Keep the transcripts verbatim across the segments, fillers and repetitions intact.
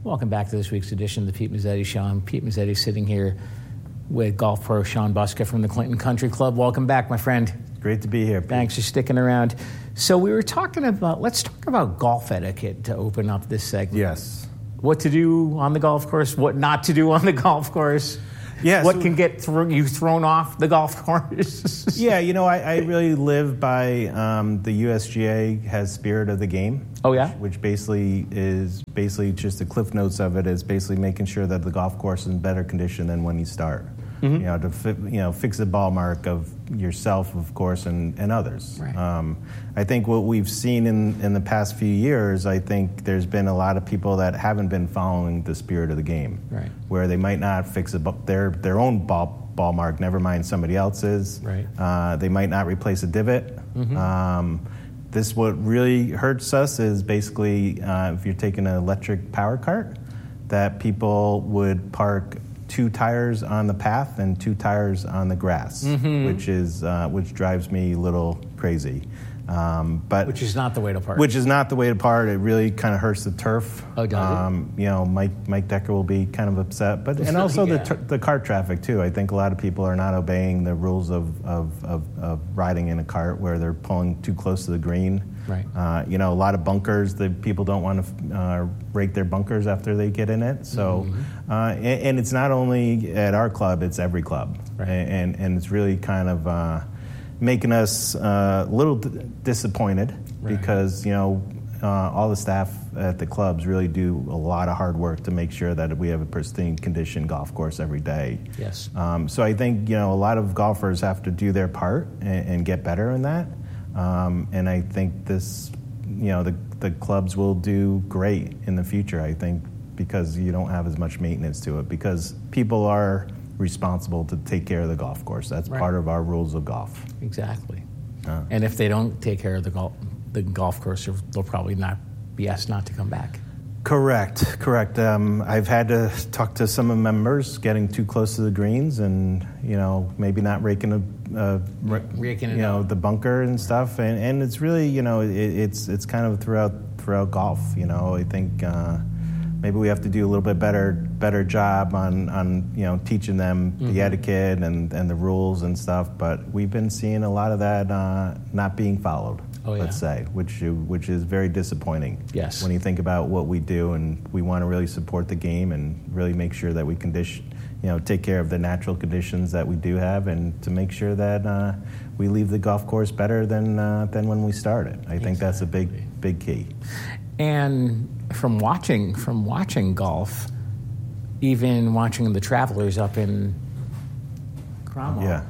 Welcome back to this week's edition of the Pete Mazzetti Show. I'm Pete Mazzetti sitting here with golf pro Sean Buska from the Clinton Country Club. Welcome back, my friend. Great to be here, Pete. Thanks for sticking around. So we were talking about, let's talk about golf etiquette to open up this segment. Yes. What to do on the golf course, what not to do on the golf course. Yeah, what so, can get thro- you thrown off the golf course? yeah, you know, I, I really live by um, the U S G A has Spirit of the Game. Oh, yeah? Which, which basically is basically just the cliff notes of it is basically making sure that the golf course is in better condition than when you start. Mm-hmm. You know, to fi- you know, fix the ball mark of yourself, of course, and, and others. Right. Um, I think what we've seen in, in the past few years, I think there's been a lot of people that haven't been following the spirit of the game. Right. Where they might not fix a, their their own ball ball mark, never mind somebody else's. Right. Uh, they might not replace a divot. Mm-hmm. Um, this what really hurts us is basically uh, if you're taking an electric power cart, that people would park two tires on the path and two tires on the grass, mm-hmm. which is uh, which drives me a little crazy. Um, but which is not the way to park. Which is not the way to park. It really kind of hurts the turf. Oh, does um, it? You know, Mike Mike Decker will be kind of upset, but and also yeah. the the cart traffic too. I think a lot of people are not obeying the rules of of, of, of riding in a cart where they're pulling too close to the green. Right. Uh, you know, a lot of bunkers. The people don't want to uh, rake their bunkers after they get in it. So, mm-hmm. uh, and, and it's not only at our club; it's every club, right. and and it's really kind of uh, making us uh, a little d- disappointed right. because you know uh, all the staff at the clubs really do a lot of hard work to make sure that we have a pristine condition golf course every day. Yes. Um, so I think you know a lot of golfers have to do their part and, and get better in that. Um, and I think this, you know, the the clubs will do great in the future, I think, because you don't have as much maintenance to it, because people are responsible to take care of the golf course. That's right. part of our rules of golf. Exactly. Uh, and if they don't take care of the golf, the golf course, they'll probably not be asked not to come back. Correct, correct. Um, I've had to talk to some of the members getting too close to the greens and, you know, maybe not raking a, uh, r- raking it you know, out. the bunker and stuff. And, and it's really, you know, it, it's it's kind of throughout throughout golf. You know, I think uh, maybe we have to do a little bit better better job on, on you know, teaching them mm-hmm. the etiquette and, and the rules and stuff. But we've been seeing a lot of that uh, not being followed. Oh, yeah. Let's say, which which is very disappointing. Yes. When you think about what we do, and we want to really support the game and really make sure that we condition, you know, take care of the natural conditions that we do have, and to make sure that uh, we leave the golf course better than uh, than when we started. I think exactly. that's a big big key. And from watching from watching golf, even watching the Travelers up in Cromwell, yeah,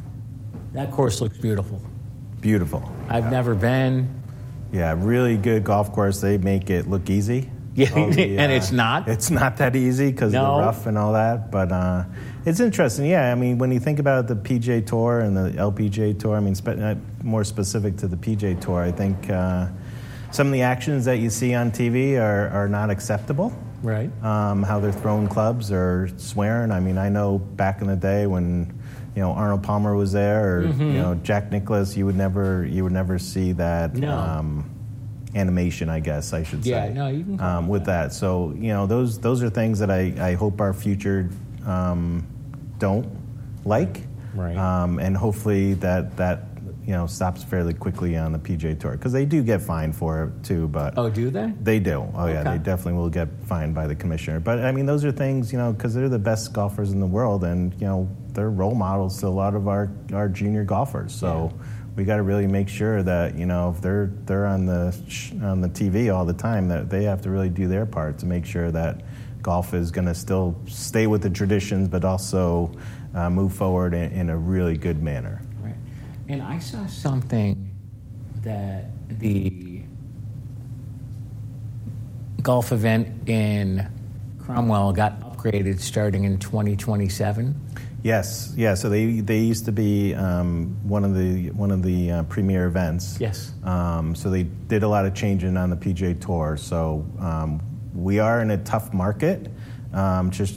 that course looks beautiful. Beautiful. I've yeah. never been. Yeah, really good golf course. They make it look easy. Yeah, the, and uh, it's not. It's not that easy because no. of the rough and all that. But uh, it's interesting. Yeah, I mean, when you think about the P G A Tour and the L P G A Tour, I mean, spe- more specific to the P G A Tour, I think uh, some of the actions that you see on T V are, are not acceptable. Right. Um, how they're throwing clubs or swearing. I mean, I know back in the day when, you know, Arnold Palmer was there, or mm-hmm. you know, Jack Nicklaus, you would never, you would never see that no. um, animation, I guess I should yeah, say. Yeah, no, you can um, with that. that. So you know, those those are things that I, I hope our future um, don't like, right? Um, and hopefully that that you know stops fairly quickly on the P G A Tour, because they do get fined for it too. But oh, do they? They do. Oh yeah, okay. They definitely will get fined by the commissioner. But I mean, those are things, you know, because they're the best golfers in the world, and you know, they're role models to a lot of our, our junior golfers. So yeah. we got to really make sure that, you know, if they're they're on the on the T V all the time, that they have to really do their part to make sure that golf is going to still stay with the traditions, but also uh, move forward in, in a really good manner. Right. And I saw something that the golf event in Cromwell got upgraded starting in twenty twenty-seven. Yes, yeah. So they they used to be um, one of the one of the uh, premier events. Yes. Um, so they did a lot of changing on the P G A Tour. So um, we are in a tough market, um, just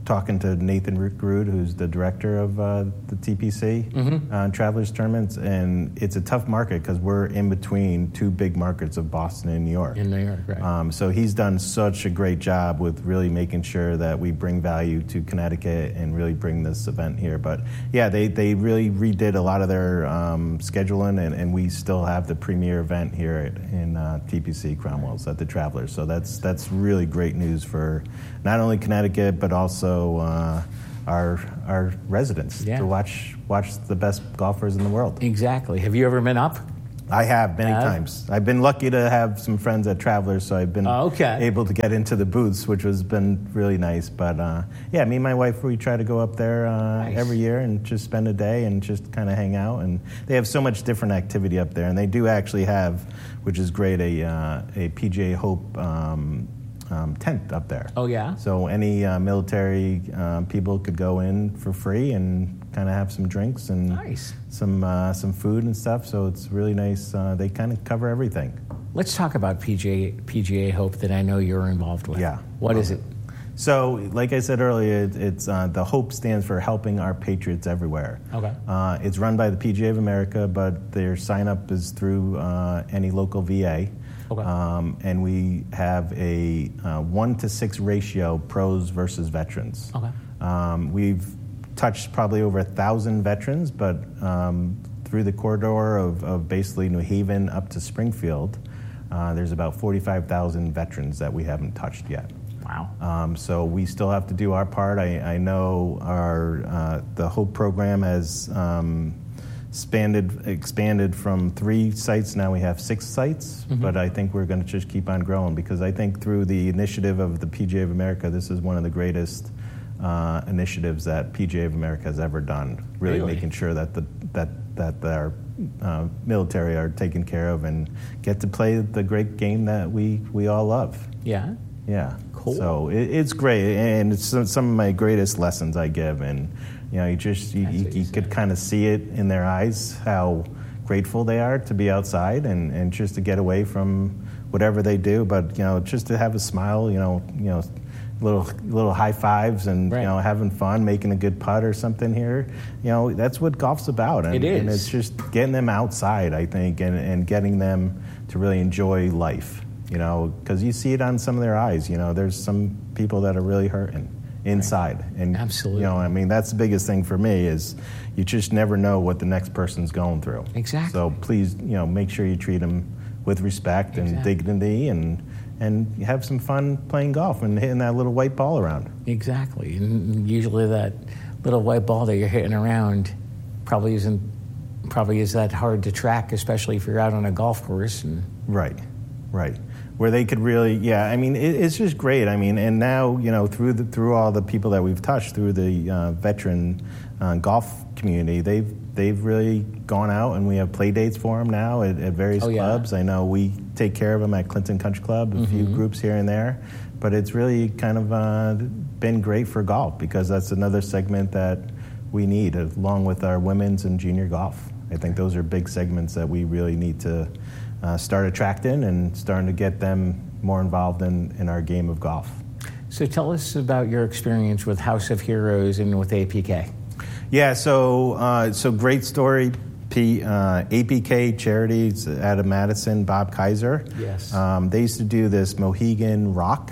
talking to Nathan Root, who's the director of uh, the T P C, mm-hmm. uh, Travelers Tournaments, and it's a tough market because we're in between two big markets of Boston and New York. In New York, right. Um, so he's done such a great job with really making sure that we bring value to Connecticut and really bring this event here. But yeah, they, they really redid a lot of their um, scheduling, and, and we still have the premier event here at, in uh, T P C Cromwell's at the Travelers. So that's that's really great news for not only Connecticut, but also Uh, our our residents yeah. to watch watch the best golfers in the world. Exactly. Have you ever been up? I have many uh, times. I've been lucky to have some friends at Travelers, so I've been uh, okay. able to get into the booths, which has been really nice. But uh, yeah, me and my wife, we try to go up there uh, nice. every year and just spend a day and just kind of hang out. And they have so much different activity up there, and they do actually have, which is great, a uh, a P G A Hope Um, Um, tent up there. Oh, yeah? So any uh, military um, people could go in for free and kind of have some drinks and nice. some uh, some food and stuff. So it's really nice. Uh, they kind of cover everything. Let's talk about P G A, P G A Hope that I know you're involved with. Yeah. What is it? So, like I said earlier, it, it's uh, the HOPE stands for Helping Our Patriots Everywhere. Okay. Uh, it's run by the P G A of America, but their sign-up is through uh, any local V A. Okay. Um, and we have a uh, one to six ratio pros versus veterans. Okay. Um, we've touched probably over a thousand veterans, but um, through the corridor of, of basically New Haven up to Springfield, uh, there's about forty-five thousand veterans that we haven't touched yet. Wow. Um, so we still have to do our part. I, I know our uh, the HOPE program has um, expanded expanded from three sites. Now we have six sites, mm-hmm. but I think we're going to just keep on growing because I think through the initiative of the P G A of America, this is one of the greatest uh, initiatives that P G A of America has ever done. Really, really? making sure that the that that our uh, military are taken care of and get to play the great game that we we all love. Yeah. Yeah. Cool. So it, it's great, and it's some, some of my greatest lessons I give, and you know, you just you, you, you could kind of see it in their eyes how grateful they are to be outside and, and just to get away from whatever they do, but you know, just to have a smile, you know, you know, little little high fives and right. you know, having fun, making a good putt or something here, you know, that's what golf's about. And, it is. And it's just getting them outside, I think, and, and getting them to really enjoy life. You know, because you see it on some of their eyes. You know, there's some people that are really hurting inside. Right. And, absolutely. You know, I mean, that's the biggest thing for me is you just never know what the next person's going through. Exactly. So please, you know, make sure you treat them with respect exactly. and dignity and and have some fun playing golf and hitting that little white ball around. Exactly. And usually that little white ball that you're hitting around probably isn't probably is that hard to track, especially if you're out on a golf course. And right. Right. Where they could really, yeah, I mean, it, it's just great. I mean, and now, you know, through the, through all the people that we've touched, through the uh, veteran uh, golf community, they've they've really gone out, and we have play dates for them now at, at various oh, yeah. clubs. I know we take care of them at Clinton Country Club, a mm-hmm. few groups here and there, but it's really kind of uh, been great for golf because that's another segment that we need, along with our women's and junior golf. I think those are big segments that we really need to Uh, start attracting and starting to get them more involved in, in our game of golf. So tell us about your experience with House of Heroes and with A P K. Yeah, so uh, so great story. P, uh, A P K Charities out of Madison, Bob Kaiser. Yes. Um, they used to do this Mohegan Rock,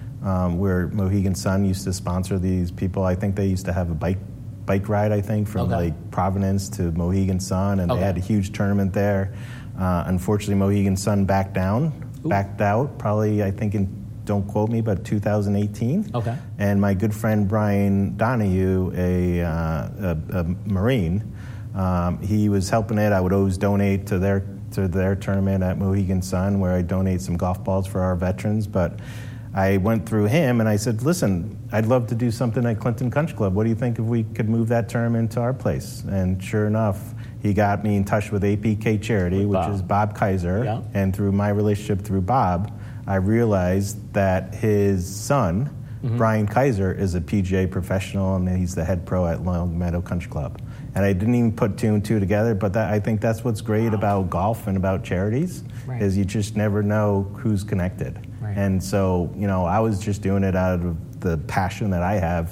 um, where Mohegan Sun used to sponsor these people. I think they used to have a bike bike ride, I think, from okay. like Providence to Mohegan Sun, and okay. they had a huge tournament there. Uh, unfortunately, Mohegan Sun backed down, Ooh. backed out, probably, I think, in, don't quote me, but two thousand eighteen. Okay. And my good friend Brian Donahue, a, uh, a, a Marine, um, he was helping it. I would always donate to their to their tournament at Mohegan Sun, where I donate some golf balls for our veterans. But I went through him, and I said, listen, I'd love to do something at Clinton Country Club. What do you think if we could move that tournament to our place? And sure enough, he got me in touch with A P K Charity, with which Bob. is Bob Kaiser. Yeah. And through my relationship through Bob, I realized that his son, mm-hmm. Brian Kaiser, is a P G A professional, and he's the head pro at Long Meadow Country Club. And I didn't even put two and two together, but that, I think that's what's great wow. about golf and about charities, right. is you just never know who's connected. Right. And so, you know, I was just doing it out of the passion that I have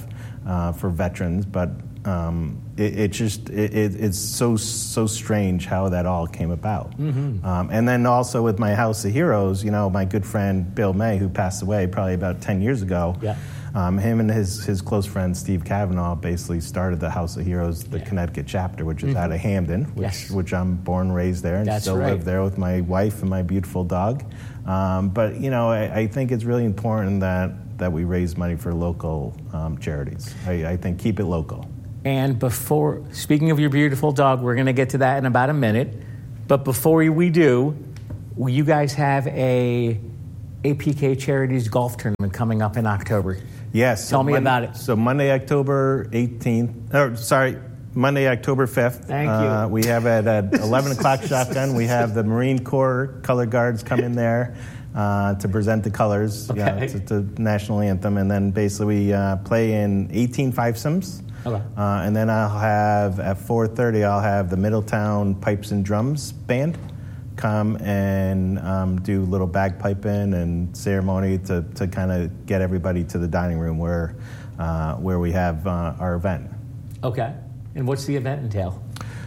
uh, for veterans, but um, it, it just it, it, it's so so strange how that all came about. Mm-hmm. Um, and then also with my House of Heroes, you know, my good friend Bill May, who passed away probably about ten years ago. Yeah. Um, him and his, his close friend Steve Kavanaugh basically started the House of Heroes, the yeah. Connecticut chapter, which is mm-hmm. out of Hamden, which yes. which I'm born and raised there, and That's still right. live there with my wife and my beautiful dog. Um, but you know, I, I think it's really important that that we raise money for local um, charities. I, I think keep it local. And before, speaking of your beautiful dog, we're going to get to that in about a minute. But before we do, you guys have a A P K Charities golf tournament coming up in October. Yes. Tell so me Monday, about it. So Monday, October eighteenth, or sorry, Monday, October fifth. Thank uh, you. We have it at eleven o'clock shotgun. We have the Marine Corps color guards come in there uh, to present the colors, okay. yeah, to, to national anthem. And then basically we uh, play in eighteen fivesomes. Okay. Uh, and then I'll have, at four thirty, I'll have the Middletown Pipes and Drums Band come and um, do a little bagpiping and ceremony to, to kind of get everybody to the dining room where uh, where we have uh, our event. Okay. And what's the event entail?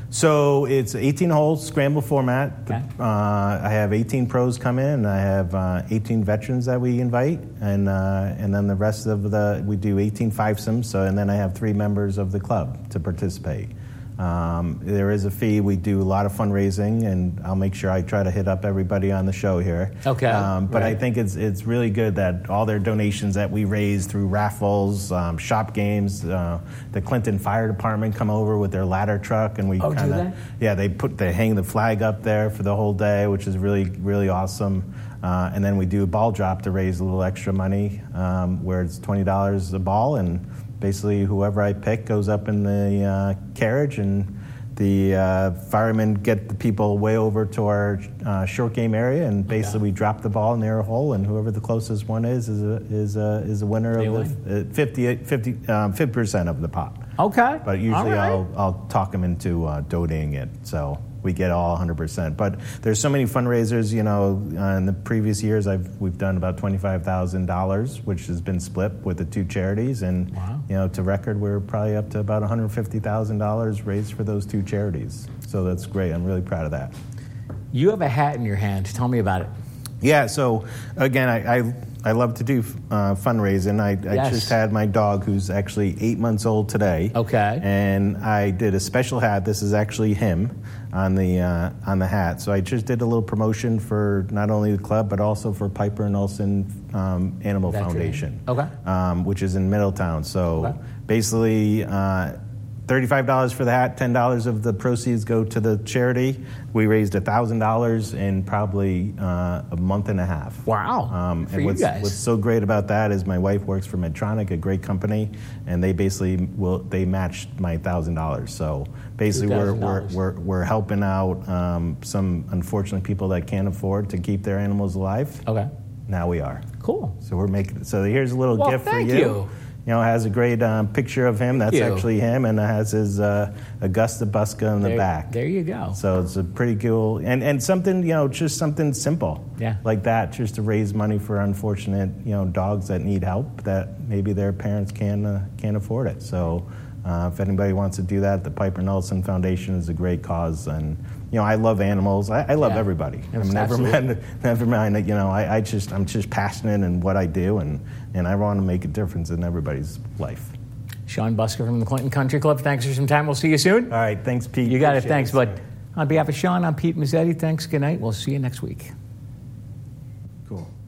So it's eighteen hole scramble format. Okay. Uh, I have eighteen pros come in, and I have uh, eighteen veterans that we invite, and uh, and then the rest of the we do eighteen fivesomes. So and then I have three members of the club to participate. Um, there is a fee. We do a lot of fundraising, and I'll make sure I try to hit up everybody on the show here. Okay. Um, but right. I think it's it's really good that all their donations that we raise through raffles, um, shop games, uh, the Clinton Fire Department come over with their ladder truck, and we oh, kind of yeah they put they hang the flag up there for the whole day, which is really really awesome. Uh, and then we do a ball drop to raise a little extra money, um, where it's twenty dollars a ball, and basically whoever I pick goes up in the uh, carriage, and the uh, firemen get the people way over to our uh, short game area, and basically okay. we drop the ball in their hole, and whoever the closest one is is a, is a, is a winner they of the uh, fifty, fifty, um, fifty percent of the pot. Okay. But usually right. I'll I'll talk them into uh, donating it, so we get all one hundred percent. But there's so many fundraisers, you know, uh, in the previous years I've we've done about twenty-five thousand dollars, which has been split with the two charities. And, wow. you know, to record, we're probably up to about one hundred fifty thousand dollars raised for those two charities. So that's great. I'm really proud of that. You have a hat in your hand. Tell me about it. Yeah, so, again, I... I I love to do uh, fundraising. I, I yes. just had my dog, who's actually eight months old today. Okay. And I did a special hat. This is actually him on the uh, on the hat. So I just did a little promotion for not only the club, but also for Piper and Olson um, Animal Veteran. Foundation. Okay. Um, which is in Middletown. So okay. basically, uh, thirty-five dollars for the hat, ten dollars of the proceeds go to the charity. We raised one thousand dollars in probably uh, a month and a half. Wow. Um, for and what's, you guys. what's so great about that is my wife works for Medtronic, a great company, and they basically will they matched my one thousand dollars. So basically we're, we're, we're, we're helping out um, some unfortunate people that can't afford to keep their animals alive. Okay. Now we are. Cool. So we're making, so here's a little well, gift for thank you. you. You know, it has a great um, picture of him. That's you. actually him, and it has his uh, Augusta Busca in the there, back. There you go. So it's a pretty cool, and, and something, you know, just something simple. Yeah. Like that, just to raise money for unfortunate, you know, dogs that need help that maybe their parents can, uh, can't afford it. So uh, if anybody wants to do that, the Piper and Olson Foundation is a great cause. And, you know, I love animals. I, I love yeah. everybody. Yes, I'm never mind, never mind that, you know, I, I just, I'm just passionate in what I do, and, and I want to make a difference in everybody's life. Sean Busker from the Clinton Country Club, thanks for some time. We'll see you soon. All right, thanks, Pete. You got Appreciate it. Thanks, it, bud. On behalf of Sean, I'm Pete Mazzetti. Thanks. Good night. We'll see you next week.